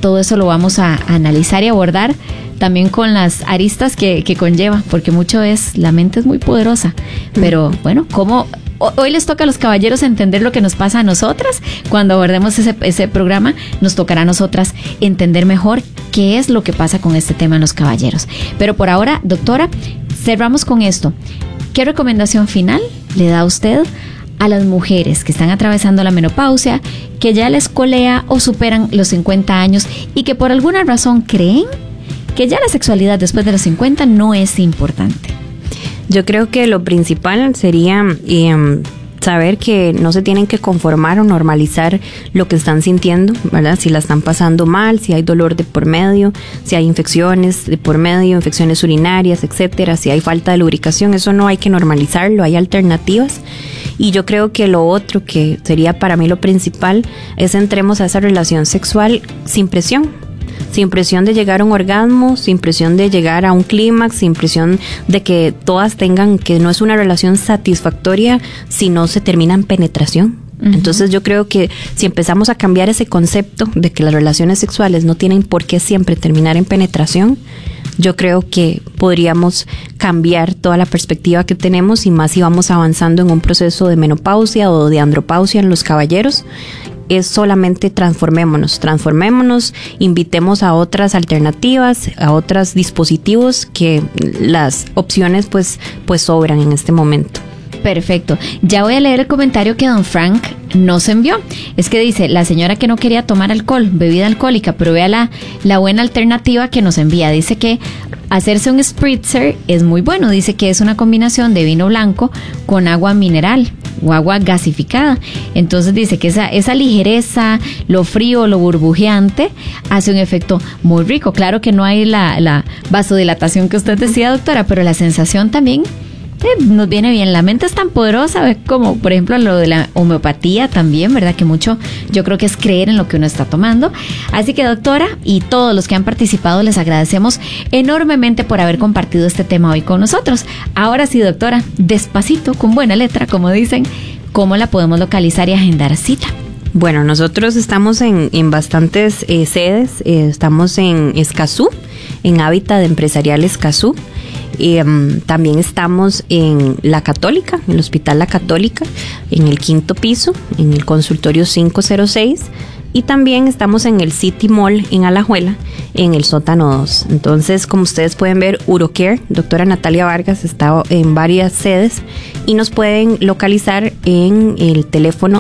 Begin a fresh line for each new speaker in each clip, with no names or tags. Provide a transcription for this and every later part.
todo eso lo vamos a analizar y abordar también con las aristas que conlleva, porque mucho es, la mente es muy poderosa, pero bueno, ¿cómo? Hoy les toca a los caballeros entender lo que nos pasa a nosotras. Cuando abordemos ese programa, nos tocará a nosotras entender mejor qué es lo que pasa con este tema en los caballeros. Pero por ahora, doctora, cerramos con esto. ¿Qué recomendación final le da usted a las mujeres que están atravesando la menopausia, que ya les colea o superan los 50 años y que por alguna razón creen que ya la sexualidad después de los 50 no es importante?
Yo creo que lo principal sería saber que no se tienen que conformar o normalizar lo que están sintiendo, ¿verdad? Si la están pasando mal, si hay dolor de por medio, si hay infecciones de por medio, infecciones urinarias, etcétera, si hay falta de lubricación, eso no hay que normalizarlo, hay alternativas. Y yo creo que lo otro que sería para mí lo principal es entremos a esa relación sexual sin presión de llegar a un orgasmo, sin presión de llegar a un clímax, sin presión de que todas tengan, que no es una relación satisfactoria si no se termina en penetración. Uh-huh. Entonces yo creo que si empezamos a cambiar ese concepto de que las relaciones sexuales no tienen por qué siempre terminar en penetración, yo creo que podríamos cambiar toda la perspectiva que tenemos, y más si vamos avanzando en un proceso de menopausia o de andropausia en los caballeros. Es solamente transformémonos, invitemos a otras alternativas, a otros dispositivos, que las opciones pues sobran en este momento.
Perfecto. Ya voy a leer el comentario que don Frank nos envió. Es que dice, la señora que no quería tomar alcohol, bebida alcohólica, pero vea la buena alternativa que nos envía. Dice que hacerse un spritzer es muy bueno. Dice que es una combinación de vino blanco con agua mineral o agua gasificada. Entonces dice que esa ligereza, lo frío, lo burbujeante, hace un efecto muy rico. Claro que no hay la vasodilatación que usted decía, doctora, pero la sensación también nos viene bien. La mente es tan poderosa, como por ejemplo lo de la homeopatía también, ¿verdad? Que mucho yo creo que es creer en lo que uno está tomando. Así que, doctora, y todos los que han participado, les agradecemos enormemente por haber compartido este tema hoy con nosotros. Ahora sí, doctora, despacito, con buena letra, como dicen, ¿cómo la podemos localizar y agendar cita?
Bueno, nosotros estamos en bastantes sedes. Estamos en Escazú, en Hábitat Empresarial Escazú. También estamos en La Católica, en el Hospital La Católica, en el 5º piso, en el consultorio 506. Y también estamos en el City Mall en Alajuela, en el sótano 2. Entonces, como ustedes pueden ver, Urocare, doctora Natalia Vargas, está en varias sedes y nos pueden localizar en el teléfono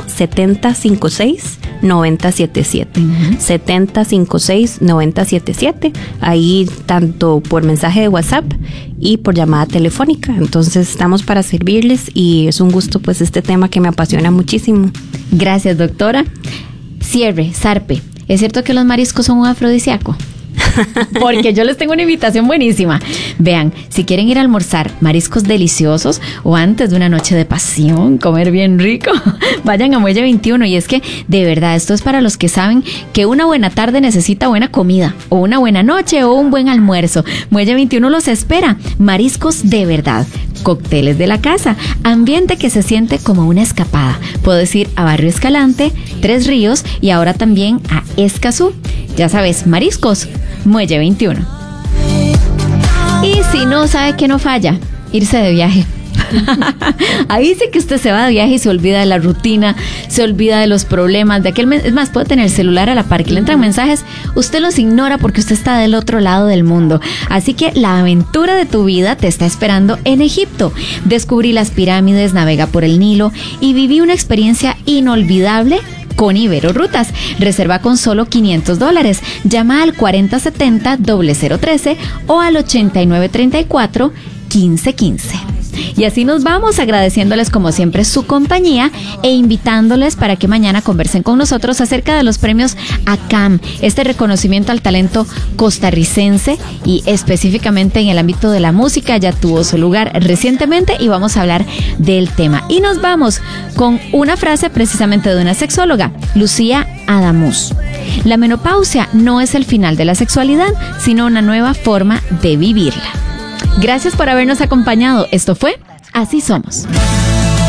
7056-9077. Uh-huh. 7056-9077. Ahí tanto por mensaje de WhatsApp y por llamada telefónica. Entonces, estamos para servirles y es un gusto, pues, este tema que me apasiona muchísimo.
Gracias, doctora. Cierre, zarpe. ¿Es cierto que los mariscos son un afrodisíaco? Porque yo les tengo una invitación buenísima. Vean, si quieren ir a almorzar mariscos deliciosos o antes de una noche de pasión, comer bien rico, vayan a Muelle 21. Y es que, de verdad, esto es para los que saben que una buena tarde necesita buena comida, o una buena noche o un buen almuerzo. Muelle 21 los espera. Mariscos de verdad, cócteles de la casa, ambiente que se siente como una escapada. Puedes ir a Barrio Escalante, Tres Ríos y ahora también a Escazú. Ya sabes, mariscos, Muelle 21. Y si no sabe que no falla, irse de viaje. Ahí sí que usted se va de viaje y se olvida de la rutina, se olvida de los problemas, de aquel es más, puede tener el celular a la par, que le entran mensajes, usted los ignora porque usted está del otro lado del mundo. Así que la aventura de tu vida te está esperando en Egipto. Descubrí las pirámides, navega por el Nilo y viví una experiencia inolvidable con Iberorutas. Reserva con solo $500. Llama al 4070-0013 o al 8934-1515. Y así nos vamos, agradeciéndoles como siempre su compañía e invitándoles para que mañana conversen con nosotros acerca de los premios ACAM, este reconocimiento al talento costarricense y específicamente en el ámbito de la música. Ya tuvo su lugar recientemente y vamos a hablar del tema. Y nos vamos con una frase precisamente de una sexóloga, Lucía Adamus. La menopausia no es el final de la sexualidad, sino una nueva forma de vivirla. Gracias por habernos acompañado. Esto fue Así Somos.